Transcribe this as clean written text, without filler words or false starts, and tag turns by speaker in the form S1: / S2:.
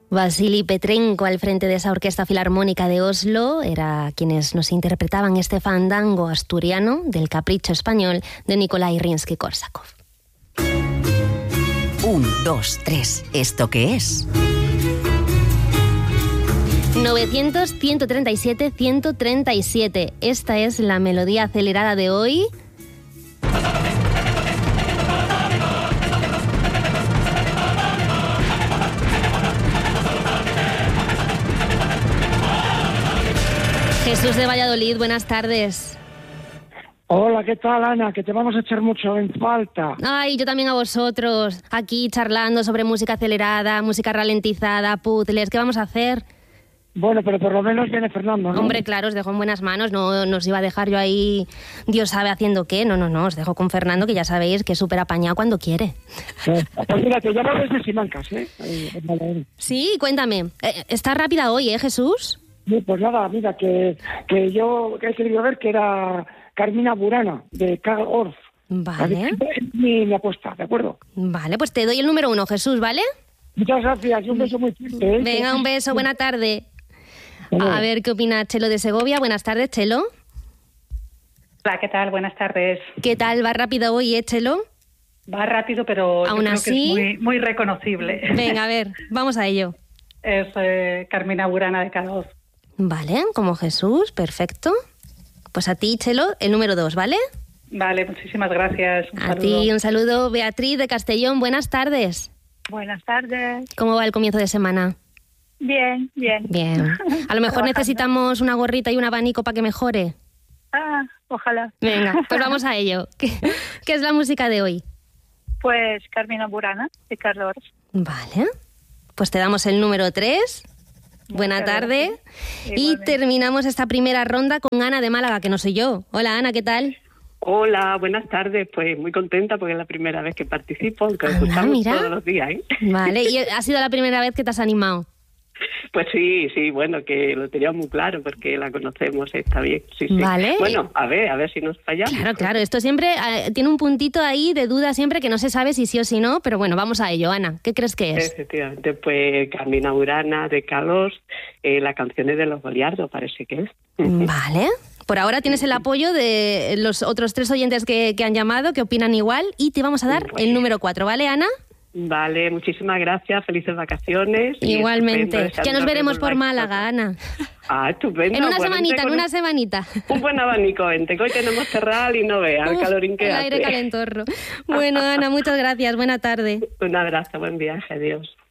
S1: Vasily Petrenko al frente de esa Orquesta Filarmónica de Oslo era quienes nos interpretaban este fandango asturiano del Capricho Español de Nikolai Rimsky-Korsakov.
S2: 1, 2, 3. ¿Esto qué es?
S1: 900, 137, 137. Esta es la melodía acelerada de hoy. Jesús de Valladolid, buenas tardes.
S3: Hola, ¿qué tal, Ana? Que te vamos a echar mucho en falta.
S1: Ay, yo también a vosotros, aquí charlando sobre música acelerada, música ralentizada, puzzles, ¿qué vamos a hacer?
S3: Bueno, pero por lo menos viene Fernando, ¿no?
S1: Hombre, claro, os dejo en buenas manos, no nos iba a dejar yo ahí, Dios sabe haciendo qué, no, os dejo con Fernando, que ya sabéis que es súper apañado cuando quiere.
S3: Pues mira, te llamo desde Simancas, ¿eh?
S1: Sí, cuéntame, está rápida hoy, Jesús?
S3: Sí, pues nada, mira, que yo he querido ver que era Carmina Burana, de Karl Orff.
S1: Vale.
S3: Mi apuesta, ¿de acuerdo?
S1: Vale, pues te doy el número 1, Jesús, ¿vale?
S3: Muchas gracias y un beso muy fuerte, ¿eh?
S1: Venga, un beso, buena tarde. A ver, ¿qué opina Chelo de Segovia? Buenas tardes, Chelo.
S4: Hola, ¿qué tal? Buenas tardes.
S1: ¿Qué tal? ¿Va rápido hoy, Chelo?
S4: Va rápido, pero
S1: aún
S4: yo
S1: así,
S4: creo que es muy reconocible.
S1: Venga, a ver, vamos a ello.
S4: Es Carmina Burana de Karl Orff.
S1: Vale, como Jesús, perfecto. Pues a ti, Chelo, el número 2, ¿vale?
S4: Vale, muchísimas gracias.
S1: A ti, un saludo. Beatriz de Castellón, buenas tardes.
S5: Buenas tardes.
S1: ¿Cómo va el comienzo de semana?
S5: Bien.
S1: Bien. A lo mejor necesitamos una gorrita y un abanico para que mejore.
S5: Ojalá.
S1: Venga, pues vamos a ello. ¿Qué es la música de hoy?
S5: Pues Carmina Burana, de Karl Orff.
S1: Vale. Pues te damos el número 3. Buena tarde. Y terminamos esta primera ronda con Ana de Málaga, que no soy yo. Hola, Ana, ¿qué tal?
S6: Hola, buenas tardes. Pues muy contenta porque es la primera vez que participo, aunque escuchamos todos los días, ¿eh?
S1: Vale, ¿y ha sido la primera vez que te has animado?
S6: Pues sí, bueno, que lo tenía muy claro porque la conocemos, está bien, sí.
S1: Vale.
S6: Bueno, a ver si nos fallamos.
S1: Claro, esto siempre tiene un puntito ahí de duda siempre que no se sabe si sí o si no, pero bueno, vamos a ello, Ana, ¿qué crees que es?
S6: Efectivamente, pues Carmina Burana de Karl Orff, la canción es de Los Goliardos, parece que es.
S1: Vale. Por ahora tienes el apoyo de los otros 3 oyentes que han llamado, que opinan igual, y te vamos a dar el número 4, ¿vale, Ana?
S6: Vale, muchísimas gracias, felices vacaciones.
S1: Igualmente, ya nos veremos por Málaga, Ana.
S6: Estupendo.
S1: En una semanita.
S6: Un buen abanico, vente, que hoy tenemos terral y no veas el calorín que hace.
S1: El aire calentorro. Bueno, Ana, muchas gracias, buena tarde.
S6: Un abrazo, buen viaje, adiós.